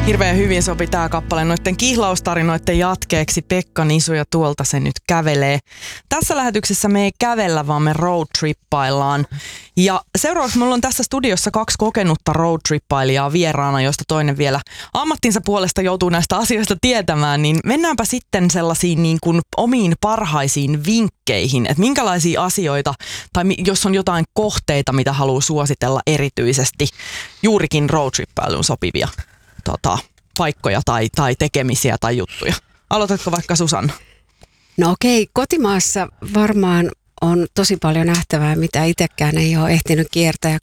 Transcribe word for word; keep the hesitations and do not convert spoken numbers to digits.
Hirveän hyvin sopi tää kappale noitten kihlaustarinoiden jatkeeksi. Pekka Nisu ja tuolta se nyt kävelee. Tässä lähetyksessä me ei kävellä, vaan me roadtrippaillaan. Ja seuraavaksi mulla on tässä studiossa kaksi kokenutta roadtrippailijaa vieraana, joista toinen vielä ammattinsa puolesta joutuu näistä asioista tietämään. Niin mennäänpä sitten sellaisiin niin kuin omiin parhaisiin vinkkeihin, että minkälaisia asioita, tai jos on jotain kohteita, mitä haluaa suositella erityisesti juurikin roadtrippailuun sopivia Tota, paikkoja tai, tai tekemisiä tai juttuja. Aloitatko vaikka Susanna? No okei, kotimaassa varmaan on tosi paljon nähtävää, mitä itsekään ei ole ehtinyt kiertää ja